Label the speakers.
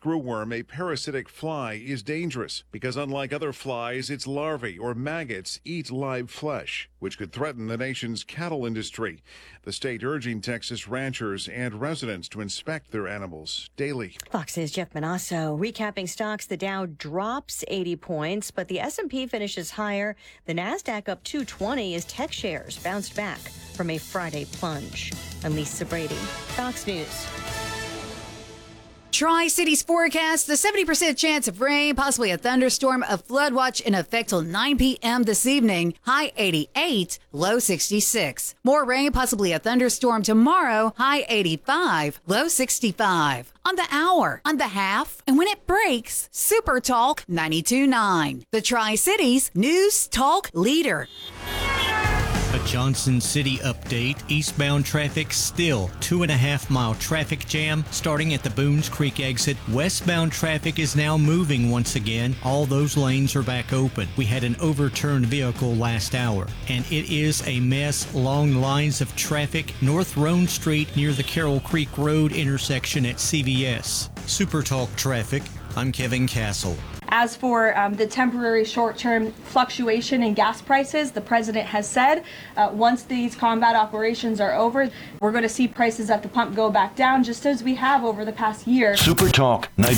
Speaker 1: screwworm, a parasitic fly, is dangerous because unlike other flies, its larvae or maggots eat live flesh, which could threaten the nation's cattle industry. The state urging Texas ranchers and residents to inspect their animals daily.
Speaker 2: Fox's Jeff Manasso recapping stocks. The Dow drops 80 points, but the S&P finishes higher. The Nasdaq up 220 as tech shares bounced back from a Friday plunge. I'm Lisa Brady, Fox News.
Speaker 3: Tri-Cities forecast, the 70% chance of rain, possibly a thunderstorm, a flood watch in effect till 9 p.m. this evening. High 88, low 66. More rain, possibly a thunderstorm tomorrow. High 85, low 65. On the hour, on the half, and when it breaks, Super Talk 92.9. The Tri-Cities News Talk Leader.
Speaker 4: A Johnson City update. Eastbound traffic still 2.5 mile traffic jam starting at the Boones Creek exit. Westbound traffic is now moving once again. All those lanes are back open. We had an overturned vehicle last hour, and it is a mess. Long lines of traffic North Roan Street near the Carroll Creek Road intersection at CVS. Super Talk Traffic. I'm Kevin Castle.
Speaker 5: As for the temporary short-term fluctuation in gas prices, the president has said once these combat operations are over, we're going to see prices at the pump go back down, just as we have over the past year.
Speaker 6: Super Talk 90.